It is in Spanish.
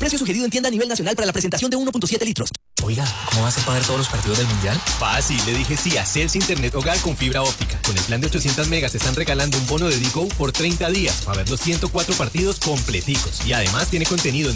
Precio sugerido en tienda a nivel nacional para la presentación de 1.7 litros. Oiga, ¿cómo va a hacer para ver todos los partidos del Mundial? Fácil, le dije sí a Celsi Internet Hogar con fibra óptica. Con el plan de 800 megas te están regalando un bono de Digo por 30 días para ver los 104 partidos completicos. Y además tiene contenido